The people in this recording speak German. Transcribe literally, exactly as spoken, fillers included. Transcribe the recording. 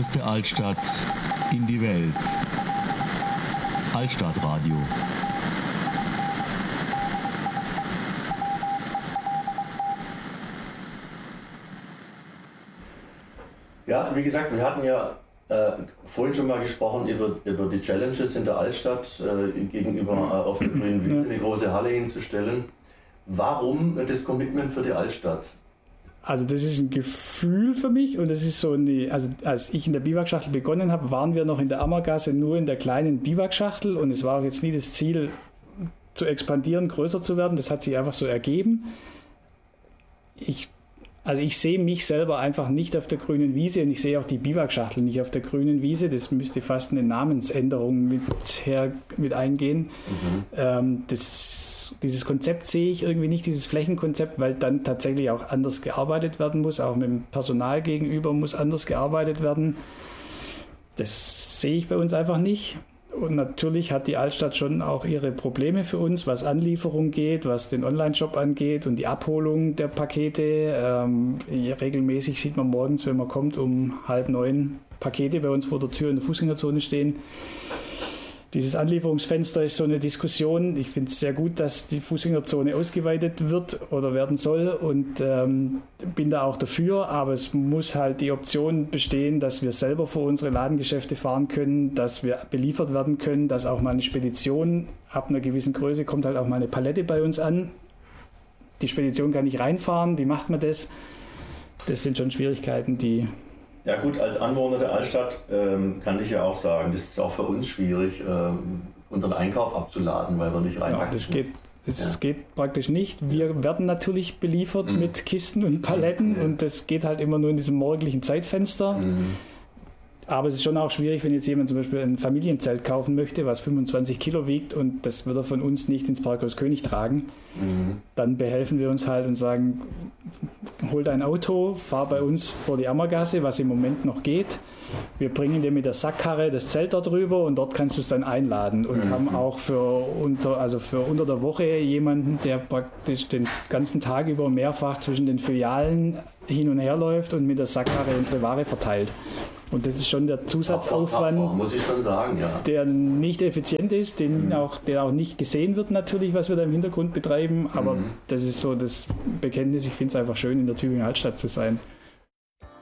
der Altstadt in die Welt. Altstadtradio. Ja, wie gesagt, wir hatten ja äh, vorhin schon mal gesprochen über, über die Challenges in der Altstadt, äh, gegenüber äh, auf der grünen Wiese eine große Halle hinzustellen. Warum das Commitment für die Altstadt? Also das ist ein Gefühl für mich und das ist so eine, also als ich in der Biwakschachtel begonnen habe, waren wir noch in der Ammergasse nur in der kleinen Biwakschachtel und es war auch jetzt nie das Ziel zu expandieren, größer zu werden, das hat sich einfach so ergeben. Ich Also ich sehe mich selber einfach nicht auf der grünen Wiese und ich sehe auch die Biwakschachtel nicht auf der grünen Wiese. Das müsste fast eine Namensänderung mit, her, mit eingehen. Mhm. Ähm, das, dieses Konzept sehe ich irgendwie nicht, dieses Flächenkonzept, weil dann tatsächlich auch anders gearbeitet werden muss. Auch mit dem Personal gegenüber muss anders gearbeitet werden. Das sehe ich bei uns einfach nicht. Und natürlich hat die Altstadt schon auch ihre Probleme für uns, was Anlieferung geht, was den Online-Shop angeht und die Abholung der Pakete. Ähm, regelmäßig sieht man morgens, wenn man kommt, um halb neun Pakete bei uns vor der Tür in der Fußgängerzone stehen. Dieses Anlieferungsfenster ist so eine Diskussion. Ich finde es sehr gut, dass die Fußgängerzone ausgeweitet wird oder werden soll und ähm, bin da auch dafür, aber es muss halt die Option bestehen, dass wir selber vor unsere Ladengeschäfte fahren können, dass wir beliefert werden können, dass auch mal eine Spedition ab einer gewissen Größe kommt halt auch mal eine Palette bei uns an. Die Spedition kann nicht reinfahren. Wie macht man das? Das sind schon Schwierigkeiten, die... Ja gut, als Anwohner der Altstadt ähm, kann ich ja auch sagen, das ist auch für uns schwierig, ähm, unseren Einkauf abzuladen, weil wir nicht reinpacken. Ja, das geht, das ja. geht praktisch nicht. Wir werden natürlich beliefert mhm. mit Kisten und Paletten mhm. und das geht halt immer nur in diesem morgendlichen Zeitfenster. Mhm. Aber es ist schon auch schwierig, wenn jetzt jemand zum Beispiel ein Familienzelt kaufen möchte, was fünfundzwanzig Kilo wiegt und das wird er von uns nicht ins Parkhaus König tragen. Mhm. Dann behelfen wir uns halt und sagen, hol dein Auto, fahr bei uns vor die Ammergasse, was im Moment noch geht. Wir bringen dir mit der Sackkarre das Zelt dort rüber und dort kannst du es dann einladen. Und mhm. haben auch für unter, also für unter der Woche jemanden, der praktisch den ganzen Tag über mehrfach zwischen den Filialen hin und her läuft und mit der Sackkarre unsere Ware verteilt. Und das ist schon der Zusatzaufwand, Abfahrt, muss ich schon sagen, ja. der nicht effizient ist, den mhm. auch, der auch nicht gesehen wird natürlich, was wir da im Hintergrund betreiben. Aber mhm. das ist so das Bekenntnis, ich finde es einfach schön, in der Tübinger Altstadt zu sein.